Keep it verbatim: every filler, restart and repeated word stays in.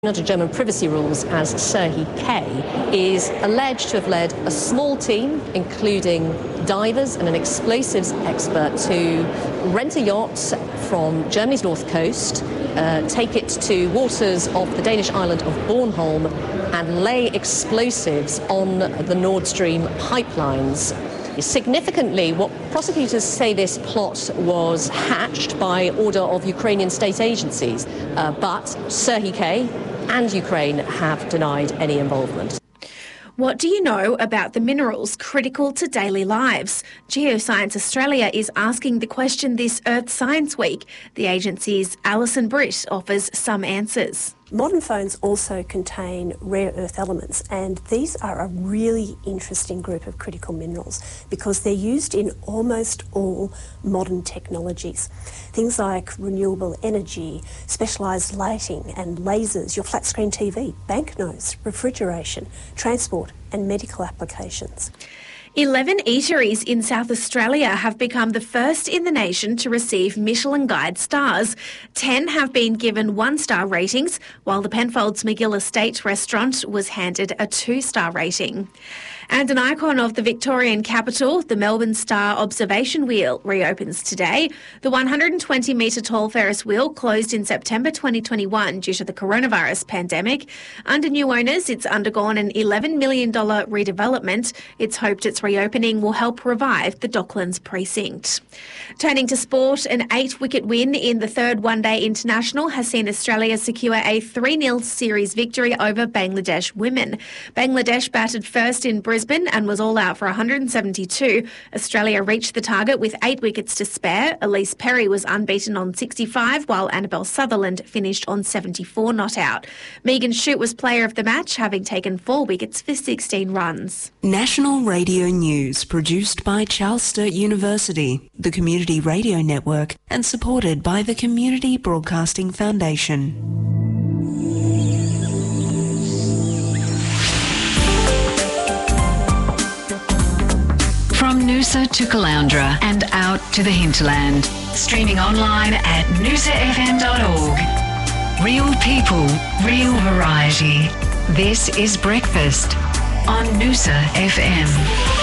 Under German privacy rules as Serhiy K, is alleged to have led a small team, including divers and an explosives expert, to rent a yacht from Germany's north coast, uh, take it to waters off the Danish island of Bornholm, and lay explosives on the Nord Stream pipelines. Significantly, what prosecutors say this plot was hatched by order of Ukrainian state agencies, uh, but Serhiy K and Ukraine have denied any involvement. What do you know about the minerals critical to daily lives? Geoscience Australia is asking the question this Earth Science Week. The agency's Alison Britt offers some answers. Modern phones also contain rare earth elements, and these are a really interesting group of critical minerals because they're used in almost all modern technologies. Things like renewable energy, specialised lighting and lasers, your flat screen T V, banknotes, refrigeration, transport and medical applications. Eleven eateries in South Australia have become the first in the nation to receive Michelin Guide stars. Ten have been given one-star ratings, while the Penfolds McGill Estate restaurant was handed a two-star rating. And an icon of the Victorian capital, the Melbourne Star Observation Wheel, reopens today. The one hundred twenty metre tall Ferris wheel closed in September twenty twenty-one due to the coronavirus pandemic. Under new owners, it's undergone an eleven million dollars redevelopment. It's hoped its reopening will help revive the Docklands precinct. Turning to sport, an eight-wicket win in the third one-day international has seen Australia secure a three nil series victory over Bangladesh women. Bangladesh batted first in Brisbane and was all out for one hundred seventy-two. Australia reached the target with eight wickets to spare. Elise Perry was unbeaten on sixty-five, while Annabelle Sutherland finished on seventy-four not out. Megan Shute was player of the match, having taken four wickets for sixteen runs. National Radio News, produced by Charles Sturt University, the Community Radio Network, and supported by the Community Broadcasting Foundation. From Noosa to Caloundra and out to the hinterland. Streaming online at noosa f m dot org. Real people, real variety. This is Breakfast on Noosa F M.